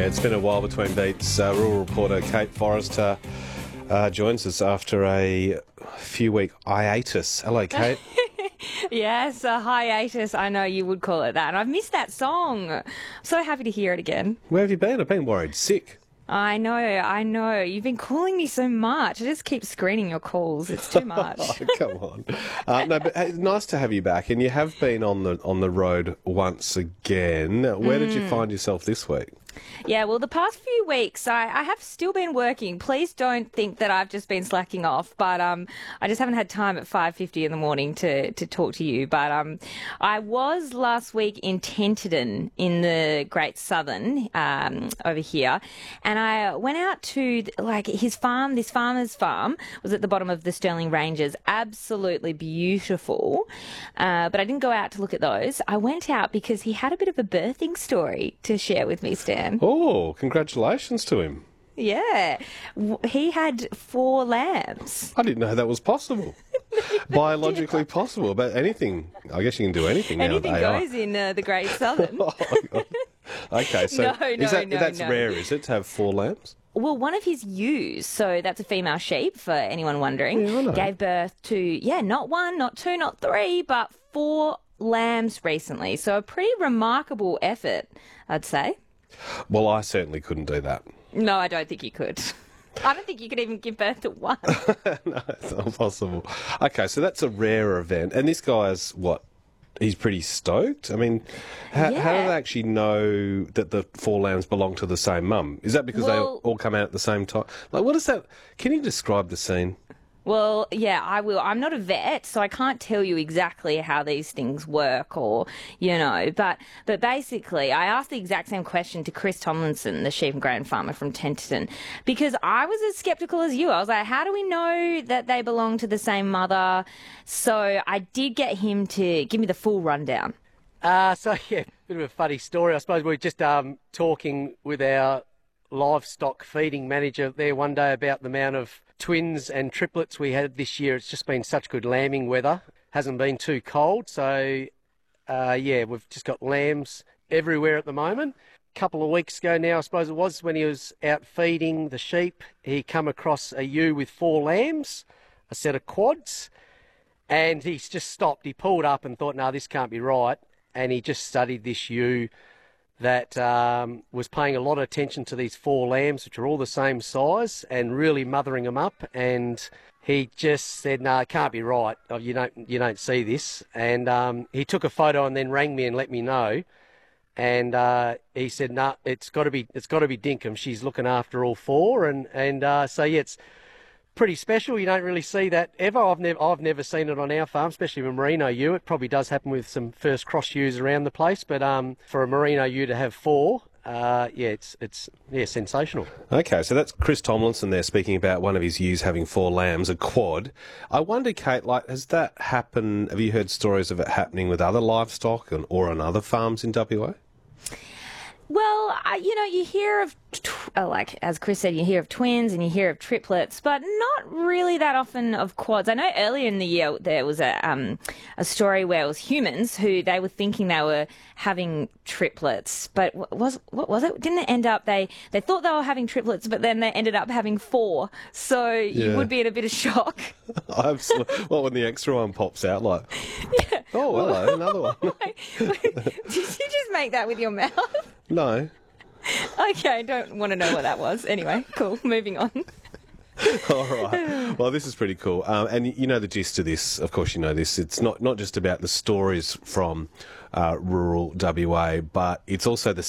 Yeah, it's been a while between beats. Rural reporter Kate Forrester joins us after a few-week hiatus. Hello, Kate. Yes, a hiatus. I know you would call it that. And I've missed that song. I'm so happy to hear it again. Where have you been? I've been worried sick. I know. You've been calling me so much. I just keep screening your calls. It's too much. Oh, come on. No, but hey, nice to have you back. And you have been on the road once again. Where did you find yourself this week? Yeah, well, the past few weeks, I have still been working. Please don't think that I've just been slacking off, but I just haven't had time at 5:50 in the morning to talk to you. But I was last week in Tenterden in the Great Southern over here, and I went out to his farm. This farmer's farm was at the bottom of the Stirling Ranges, absolutely beautiful. But I didn't go out to look at those. I went out because he had a bit of a birthing story to share with me, Stan. Oh, congratulations to him. Yeah, he had 4 lambs. I didn't know that was possible. Biologically possible, but anything. I guess you can do anything now. Anything goes in the Great Southern. Oh, God. Okay, so that's rare, is it, to have 4 lambs? Well, one of his ewes, so that's a female sheep for anyone wondering, Yeah, I know. gave birth to, not 1, not 2, not 3, but 4 lambs recently. So a pretty remarkable effort, I'd say. Well, I certainly couldn't do that. No, I don't think you could. I don't think you could even give birth to 1. No, it's not possible. Okay, so that's a rare event. And this guy's, what, he's pretty stoked? I mean, how do they actually know that the 4 lambs belong to the same mum? Is that because they all come out at the same time? Like, what is that? Can you describe the scene? Well, yeah, I will. I'm not a vet, so I can't tell you exactly how these things work but basically I asked the exact same question to Chris Tomlinson, the sheep and grain farmer from Tenterden, because I was as sceptical as you. I was like, how do we know that they belong to the same mother? So I did get him to give me the full rundown. Bit of a funny story. I suppose we were just talking with our livestock feeding manager there one day about the amount of twins and triplets we had this year. It's just been such good lambing weather. Hasn't been too cold. So, we've just got lambs everywhere at the moment. A couple of weeks ago now, I suppose it was, when he was out feeding the sheep, he come across a ewe with 4 lambs, a set of quads, and he's just stopped. He pulled up and thought, no, this can't be right. And he just studied this ewe that was paying a lot of attention to these 4 lambs, which are all the same size, and really mothering them up. And he just said, "No, it can't be right. Oh, you don't see this." And he took a photo and then rang me and let me know. And he said, "No, it's got to be Dinkum. She's looking after all 4." It's pretty special. You don't really see that ever. I've never seen it on our farm, especially with merino ewe. It probably does happen with some first cross ewes around the place, but for a merino ewe to have 4, it's sensational. Okay, so that's Chris Tomlinson there speaking about one of his ewes having 4 lambs, a quad. I wonder, Kate, has that happened? Have you heard stories of it happening with other livestock or on other farms in WA? Well, you hear of, as Chris said, you hear of twins and you hear of triplets, but not really that often of quads. I know earlier in the year there was a story where it was humans who they were thinking they were having triplets, but what was it? Didn't it end up they thought they were having triplets, but then they ended up having 4. So you would be in a bit of shock. Absolutely. Well, when the extra one pops out, Yeah. Oh, hello, another one. Did you just make that with your mouth? No. Okay, I don't want to know what that was. Anyway, cool. Moving on. All right. Well, this is pretty cool. And you know the gist of this. Of course, you know this. It's not just about the stories from rural WA, but it's also the